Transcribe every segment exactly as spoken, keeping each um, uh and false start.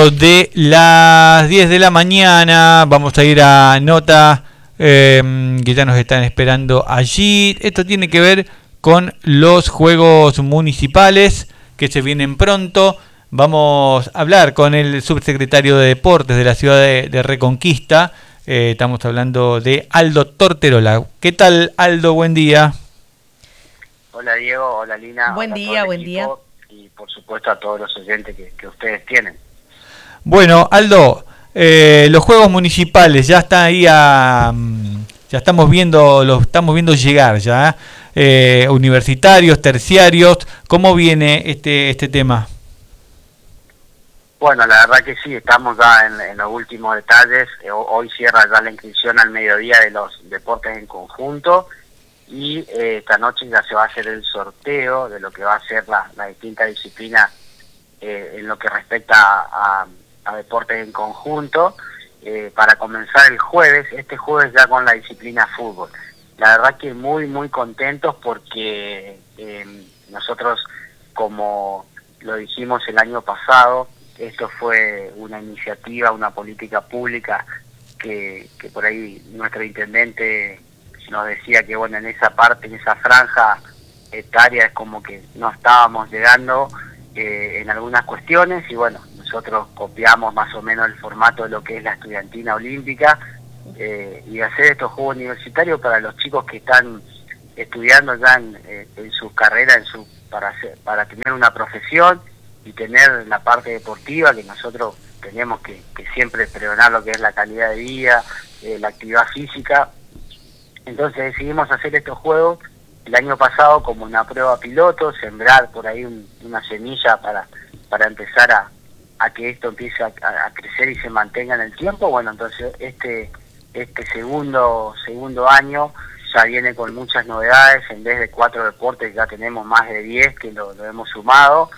punto de las diez de la mañana. Vamos a ir a nota eh, que ya nos están esperando allí. Esto tiene que ver con los Juegos Municipales que se vienen pronto. Vamos a hablar con el subsecretario de Deportes de la ciudad de, de Reconquista. Eh, estamos hablando de Aldo Torterola. ¿Qué tal, Aldo? Buen día. Hola, Diego. Hola, Lina. Buen hola, día, buen día. Y por supuesto a todos los oyentes que, que ustedes tienen. Bueno, Aldo, eh, los Juegos Municipales ya están ahí a... Ya estamos viendo, los estamos viendo llegar ya. Eh, universitarios, terciarios. ¿Cómo viene este, este tema? Bueno, la verdad que sí, estamos ya en, en los últimos detalles. Hoy cierra ya la inscripción al mediodía de los deportes en conjunto y eh, esta noche ya se va a hacer el sorteo de lo que va a ser la, la distinta disciplina eh, en lo que respecta a, a, a deportes en conjunto eh, para comenzar el jueves, este jueves ya con la disciplina fútbol. La verdad que muy, muy contentos porque eh, nosotros, como lo dijimos el año pasado, esto fue una iniciativa, una política pública que, que por ahí nuestro intendente nos decía que bueno, en esa parte, en esa franja etaria es como que no estábamos llegando eh, en algunas cuestiones y bueno, nosotros copiamos más o menos el formato de lo que es la estudiantina olímpica eh, y hacer estos juegos universitarios para los chicos que están estudiando ya en, eh, en sus carreras, en su, para, hacer, para tener una profesión y tener la parte deportiva que nosotros tenemos que, que siempre pregonar lo que es la calidad de vida, eh, la actividad física. Entonces decidimos hacer estos juegos el año pasado como una prueba piloto, sembrar por ahí un, una semilla para, para empezar a, a que esto empiece a, a crecer y se mantenga en el tiempo. Bueno, entonces este, este segundo, segundo año ya viene con muchas novedades. En vez de cuatro deportes ya tenemos más de diez que lo, lo hemos sumado.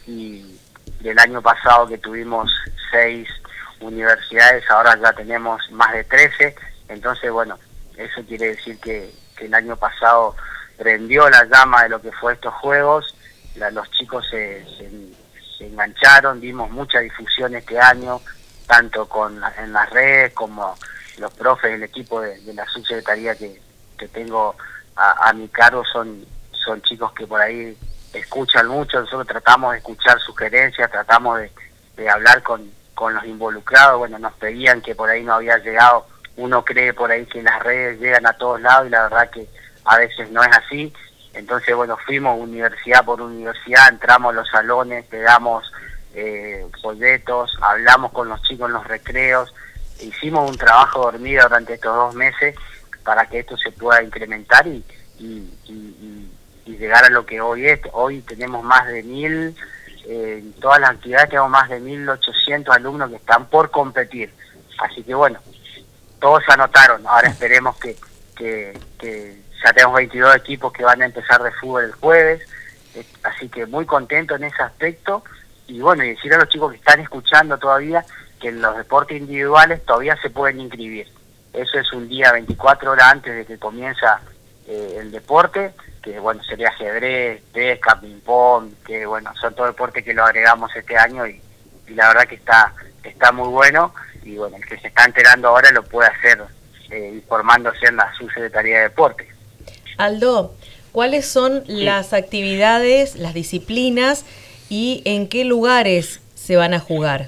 Y del año pasado que tuvimos seis universidades, ahora ya tenemos más de trece, entonces bueno, eso quiere decir que, que el año pasado prendió la llama de lo que fue estos juegos, la, los chicos se, se, se engancharon, dimos mucha difusión este año, tanto con en las redes como los profes, el equipo de, de la subsecretaría que, que tengo a, a mi cargo, son, son chicos que por ahí escuchan mucho. Nosotros tratamos de escuchar sugerencias, tratamos de, de hablar con, con los involucrados. Bueno, nos pedían que por ahí no había llegado, uno cree por ahí que las redes llegan a todos lados y la verdad que a veces no es así. Entonces bueno, fuimos universidad por universidad, entramos a los salones, pegamos eh, folletos, hablamos con los chicos en los recreos, hicimos un trabajo dormido durante estos dos meses para que esto se pueda incrementar y, y, y, y y llegar a lo que hoy es. Hoy tenemos más de mil, eh, en todas las actividades tenemos más de mil ochocientos alumnos que están por competir. Así que bueno, todos se anotaron. Ahora esperemos que, que, que ya tenemos veintidós equipos que van a empezar de fútbol el jueves. Eh, así que muy contento en ese aspecto. Y bueno, y decir a los chicos que están escuchando todavía que en los deportes individuales todavía se pueden inscribir. Eso es un día veinticuatro horas antes de que comienza eh, el deporte, que bueno, sería ajedrez, pesca, ping-pong, que bueno, son todos deportes que lo agregamos este año y, y la verdad que está está muy bueno y bueno, el que se está enterando ahora lo puede hacer eh, informándose en la subsecretaría de Deportes. Aldo, ¿cuáles son Sí. las actividades, las disciplinas y en qué lugares se van a jugar?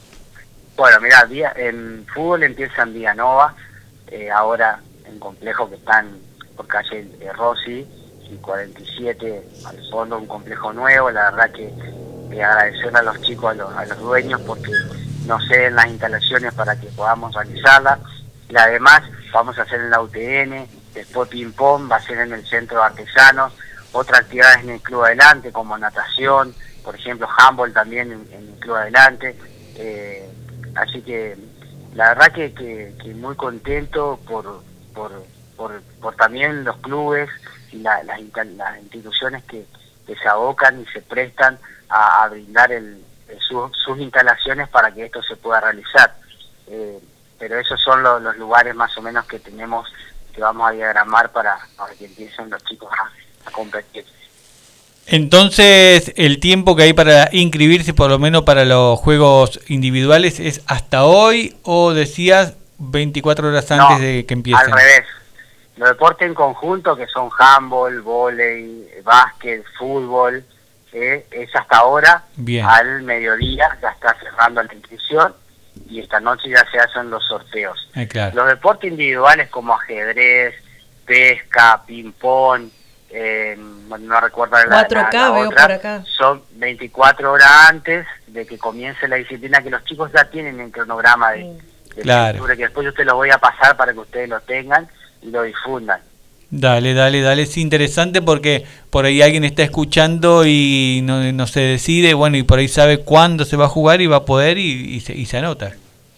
Bueno, mirá, día, en fútbol empieza en Villanova, eh, ahora en complejo que están por calle eh, Rossi y cuarenta y siete al fondo, un complejo nuevo. La verdad que, que agradecer a los chicos, a los, a los dueños, porque nos ceden las instalaciones para que podamos realizarla. Y además vamos a hacer en la U T N, después ping pong va a ser en el centro de artesanos, otras actividades en el Club Adelante como natación, por ejemplo handball también en, en el Club Adelante. Eh, así que la verdad que, que, que muy contento por, por, por, por también los clubes y la, las, las instituciones que, que se abocan y se prestan a, a brindar el, el, su, sus instalaciones para que esto se pueda realizar. Eh, pero esos son los, los lugares más o menos que tenemos, que vamos a diagramar para, para que empiecen los chicos a, a competir. Entonces, el tiempo que hay para inscribirse, por lo menos para los juegos individuales, ¿es hasta hoy o decías veinticuatro horas antes no, de que empiecen? Al revés. Los deportes en conjunto, que son handball, vóley, básquet, fútbol, eh, es hasta ahora. Bien. Al mediodía ya está cerrando la inscripción y esta noche ya se hacen los sorteos. Eh, claro. Los deportes individuales como ajedrez, pesca, ping-pong, eh, no recuerdo la, cuatro K la, la veo otra, por acá. son veinticuatro horas antes de que comience la disciplina, que los chicos ya tienen el cronograma de, de Claro. pintura, que después yo te lo voy a pasar para que ustedes lo tengan y lo difundan. Dale, dale, dale, es interesante porque por ahí alguien está escuchando y no, no se decide, bueno, y por ahí sabe cuándo se va a jugar y va a poder y, y, se, y se anota.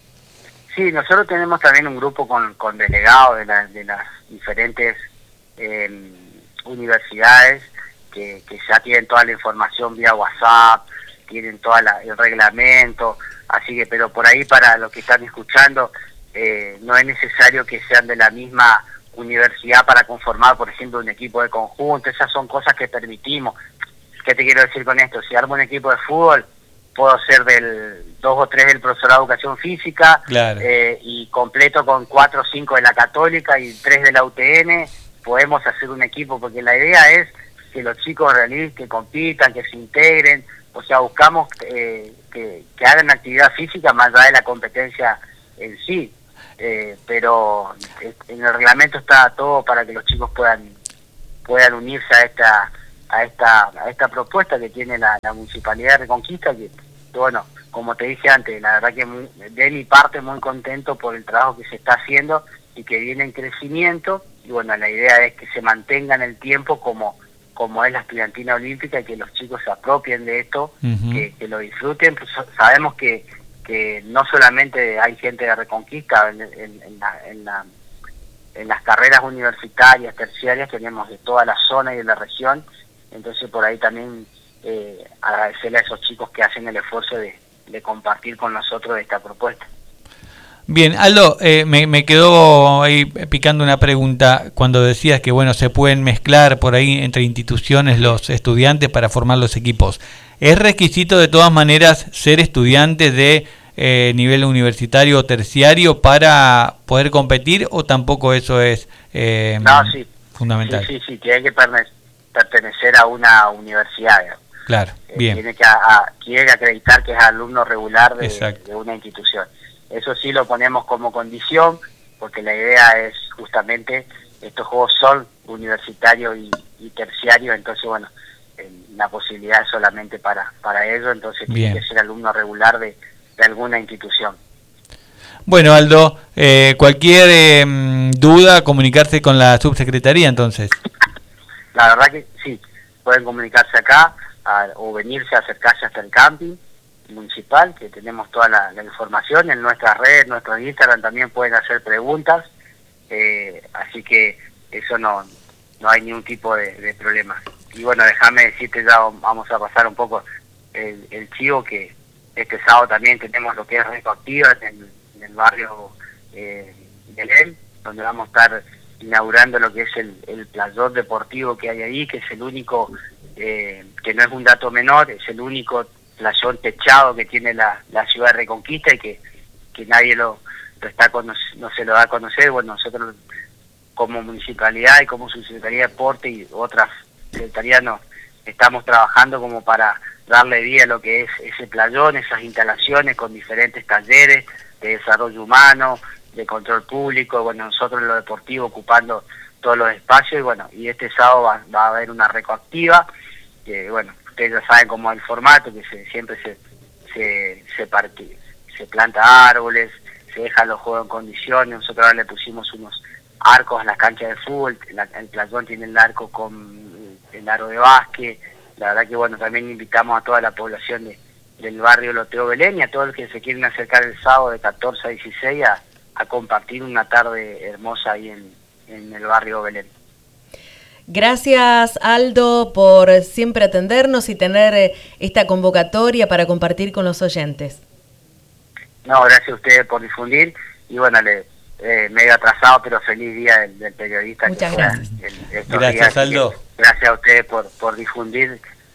Sí, nosotros tenemos también un grupo con, con delegados de, la, de las diferentes eh, universidades que, que ya tienen toda la información vía WhatsApp, tienen todo el reglamento, así que, pero por ahí para los que están escuchando, eh, no es necesario que sean de la misma universidad para conformar, por ejemplo, un equipo de conjunto. Esas son cosas que permitimos. ¿Qué te quiero decir con esto? Si armo un equipo de fútbol, puedo ser del dos o tres del profesorado de educación física, claro. eh, y completo con cuatro o cinco de la católica y tres de la U T N, podemos hacer un equipo, porque la idea es que los chicos realicen, que compitan, que se integren, o sea, buscamos eh, que, que hagan actividad física más allá de la competencia en sí. Eh, pero en el reglamento está todo para que los chicos puedan puedan unirse a esta a esta a esta propuesta que tiene la, la Municipalidad de Reconquista, que, que bueno, como te dije antes, la verdad que muy, de mi parte muy contento por el trabajo que se está haciendo y que viene en crecimiento, y bueno, la idea es que se mantenga en el tiempo como como es la estudiantina olímpica y que los chicos se apropien de esto, uh-huh. que, que lo disfruten. Pues sabemos que que no solamente hay gente de Reconquista, en, en, en, la, en, la, en las carreras universitarias, terciarias, tenemos de toda la zona y de la región, entonces por ahí también eh, agradecerle a esos chicos que hacen el esfuerzo de, de compartir con nosotros esta propuesta. Bien, Aldo, eh, me, me quedó ahí picando una pregunta cuando decías que bueno, se pueden mezclar por ahí entre instituciones los estudiantes para formar los equipos. ¿Es requisito de todas maneras ser estudiante de eh, nivel universitario o terciario para poder competir, o tampoco eso es eh, no, sí. fundamental? Sí, sí, sí, tiene que pertenecer a una universidad. Claro, eh, bien. Tiene que, a, tiene que acreditar que es alumno regular de, de una institución. Eso sí lo ponemos como condición, porque la idea es justamente, estos juegos son universitarios y, y terciarios, entonces bueno, eh, la posibilidad es solamente para, para ello, entonces Bien. Tiene que ser alumno regular de, de alguna institución. Bueno, Aldo, eh, cualquier eh, duda, comunicarse con la subsecretaría entonces. La verdad que sí, pueden comunicarse acá a, o venirse a acercarse hasta el camping municipal, que tenemos toda la, la información en nuestras redes, en nuestro Instagram también pueden hacer preguntas, eh, así que eso no no hay ningún tipo de, de problema. Y bueno, déjame decirte, ya vamos a pasar un poco el, el chivo, que este sábado también tenemos lo que es Retroactiva en, en el barrio eh, Belén, donde vamos a estar inaugurando lo que es el, el playón deportivo que hay ahí, que es el único, eh, que no es un dato menor, es el único playón techado que tiene la, la ciudad de Reconquista y que, que nadie lo, lo está cono- no se lo da a conocer. Bueno, nosotros como municipalidad y como subsecretaría de deporte y otras secretarías nos estamos trabajando como para darle vida a lo que es ese playón, esas instalaciones con diferentes talleres de desarrollo humano, de control público. Bueno, nosotros en lo deportivo ocupando todos los espacios, y bueno, y este sábado va, va a haber una Retroactiva, que bueno, ustedes ya saben cómo es el formato, que se, siempre se se se, parte, se planta árboles, se dejan los juegos en condiciones. Nosotros ahora le pusimos unos arcos a las canchas de fútbol, la, el playón tiene el arco con el aro de básquet. La verdad que bueno, también invitamos a toda la población de, del barrio Loteo Belén y a todos los que se quieren acercar el sábado de catorce a dieciséis a, a compartir una tarde hermosa ahí en, en el barrio Belén. Gracias, Aldo, por siempre atendernos y tener esta convocatoria para compartir con los oyentes. No, gracias a ustedes por difundir, y bueno, le, eh, medio atrasado, pero feliz día del, del periodista. Muchas que gracias. El, gracias, días, Aldo. Gracias a ustedes por, por difundir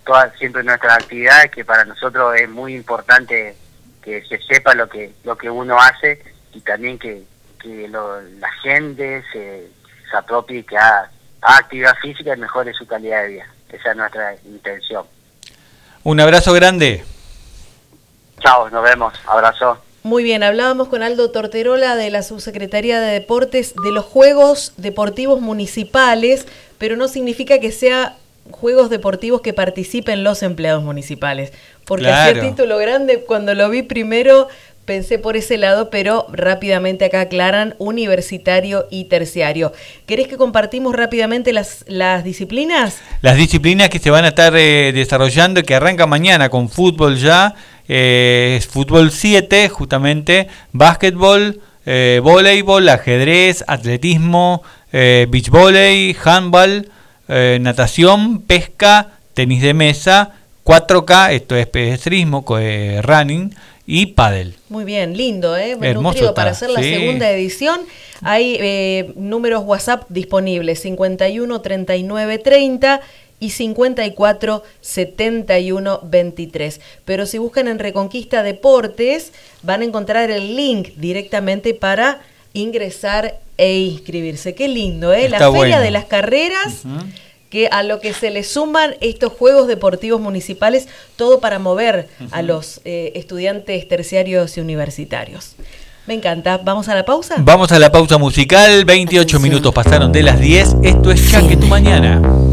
todas siempre nuestras actividades, que para nosotros es muy importante que se sepa lo que lo que uno hace y también que, que lo, la gente se, se apropie y que haga, haga actividad física y mejore su calidad de vida. Esa es nuestra intención. Un abrazo grande. Chao, nos vemos. Abrazo. Muy bien, hablábamos con Aldo Torterola de la Subsecretaría de Deportes de los Juegos Deportivos Municipales, pero no significa que sea Juegos Deportivos que participen los empleados municipales, porque Claro. hacer título grande, cuando lo vi primero pensé por ese lado, pero rápidamente acá aclaran universitario y terciario. ¿Querés que compartimos rápidamente las, las disciplinas? Las disciplinas que se van a estar eh, desarrollando, que arranca mañana con fútbol ya, eh, es fútbol siete, justamente, básquetbol, eh, voleibol, ajedrez, atletismo, eh, beach volley, handball, eh, natación, pesca, tenis de mesa, cuatro K, esto es pedestrismo, eh, running, y pádel. Muy bien, lindo, ¿eh? Hermoso Nutrido está, para hacer la sí. segunda edición. Hay eh, números WhatsApp disponibles, cincuenta y uno, treinta y nueve, treinta y cincuenta y cuatro, setenta y uno, veintitrés. Pero si buscan en Reconquista Deportes, van a encontrar el link directamente para ingresar e inscribirse. Qué lindo, ¿eh? Está La Feria bueno. de las Carreras, Uh-huh. que a lo que se le suman estos Juegos Deportivos Municipales, todo para mover uh-huh. a los eh, estudiantes terciarios y universitarios. Me encanta. ¿Vamos a la pausa? Vamos a la pausa musical, veintiocho Atención. minutos pasaron de las diez, esto es Ya que tu mañana.